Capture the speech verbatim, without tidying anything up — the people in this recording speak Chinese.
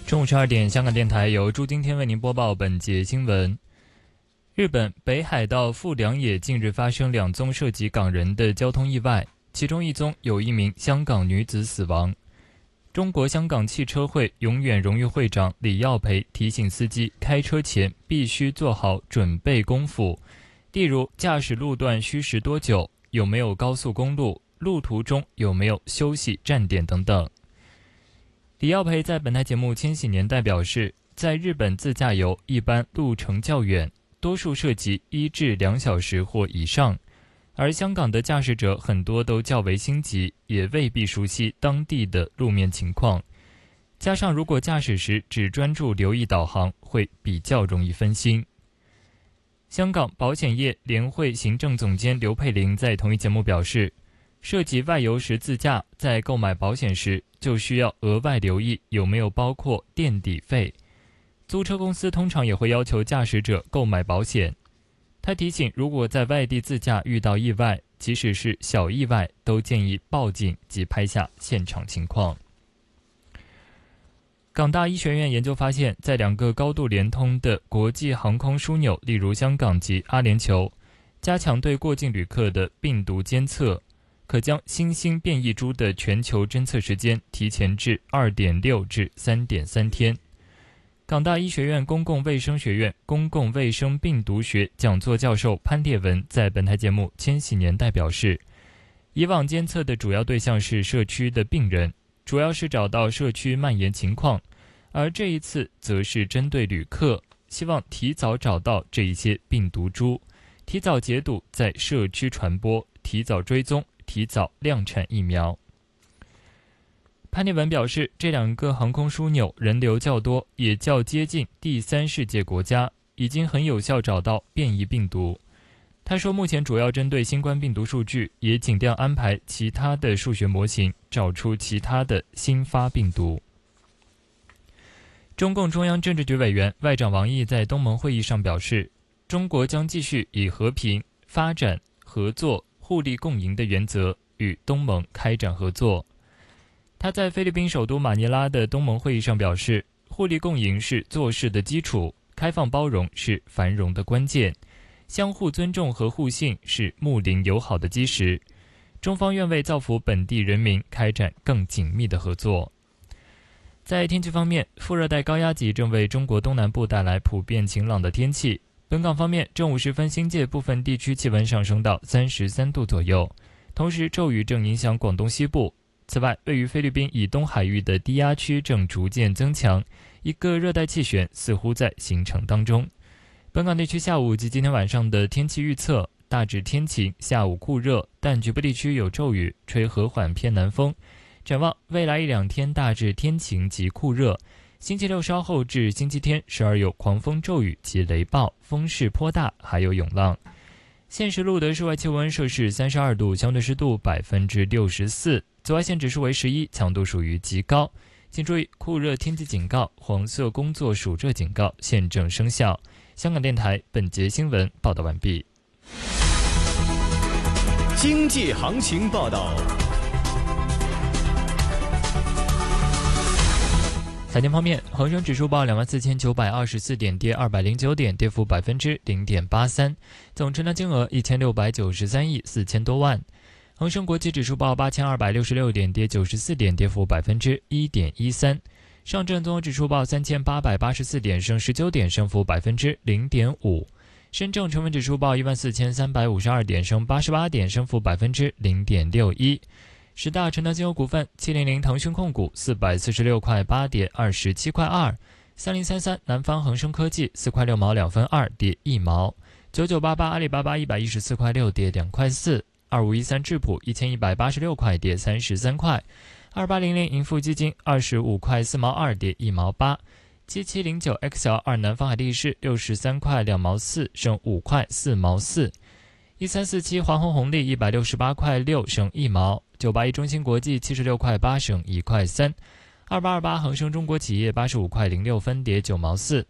中午十二点，香港电台由朱今天为您播报本节新闻。日本北海道富良野近日发生两宗涉及港人的交通意外，其中一宗有一名香港女子死亡。中国香港汽车会永远荣誉会长李耀培提醒司机开车前必须做好准备功夫，例如驾驶路段需时多久，有没有高速公路，路途中有没有休息站点等等。李耀培在本台节目《千禧年代》表示，在日本自驾游一般路程较远，多数涉及一至两小时或以上，而香港的驾驶者很多都较为心急，也未必熟悉当地的路面情况。加上如果驾驶时只专注留意导航，会比较容易分心。香港保险业联会行政总监刘佩玲在同一节目表示，涉及外游时自驾，在购买保险时就需要额外留意有没有包括垫底费。租车公司通常也会要求驾驶者购买保险。他提醒，如果在外地自驾遇到意外，即使是小意外，都建议报警及拍下现场情况。港大医学院研究发现，在两个高度联通的国际航空枢纽，例如香港及阿联酋，加强对过境旅客的病毒监测，可将新兴变异株的全球侦测时间提前至 二点六 至 三点三 天。港大医学院公共卫生学院公共卫生病毒学讲座教授潘烈文在本台节目《千禧年代》表示，以往监测的主要对象是社区的病人，主要是找到社区蔓延情况，而这一次则是针对旅客，希望提早找到这一些病毒株，提早解堵在社区传播，提早追踪，提早量产疫苗。潘烈文表示，这两个航空枢纽人流较多，也较接近第三世界国家，已经很有效找到变异病毒。他说，目前主要针对新冠病毒数据，也尽量安排其他的数学模型，找出其他的新发病毒。中共中央政治局委员外长王毅在东盟会议上表示，中国将继续以和平、发展、合作、互利共赢的原则与东盟开展合作。他在菲律宾首都马尼拉的东盟会议上表示，互利共赢是做事的基础，开放包容是繁荣的关键，相互尊重和互信是睦邻友好的基石。中方愿为造福本地人民开展更紧密的合作。在天气方面，副热带高压脊正为中国东南部带来普遍晴朗的天气。本港方面，正午时分，新界部分地区气温上升到三十三度左右，同时骤雨正影响广东西部。此外，位于菲律宾以东海域的低压区正逐渐增强，一个热带气旋似乎在形成当中。本港地区下午及今天晚上的天气预测，大致天晴，下午酷热，但局部地区有骤雨，吹和缓偏南风。展望未来一两天大致天晴及酷热，星期六稍后至星期天时而有狂风骤雨及雷暴，风势颇大，还有涌浪。现时录得室外气温摄氏三十二度，相对湿度百分之六十四，紫外线指数为十一，强度属于极高。请注意，酷热天气警告、黄色工作暑热警告现正生效。香港电台本节新闻报道完毕。 经济行情报道。 财经方面，恒生指数报两万四千九百二十四点，跌二百零九点，跌幅百分之零点八三，总成交金额一千六百九十三亿四千多万。恒生国际指数报八千二百六十六点，跌九十四点，跌幅百分之一点一三。上证综合指数报三千八百八十四点，升十九点，升幅百分之零点五。深证成分指数报一万四千三百五十二点，升八十八点，升幅百分之零点六一。十大成交金额股份：七零零腾讯控股四百四十六块八，跌二十七块二；三零三三南方恒生科技四块六毛两分二，跌一毛；九九八八阿里巴巴一百一十四块六，跌两块四；二五一三智普一千一百八十六块，跌三十三块；二八零零盈富基金二十五块四毛二，跌一毛八；七七零九 X L 二南方海力士六十三块两毛四，升五块四毛四；一三四七华虹红利一百六十八块六，升一毛；九八一中芯国际七十六块八，升一块三；二八二八恒生中国企业八十五块零六分，跌九毛四；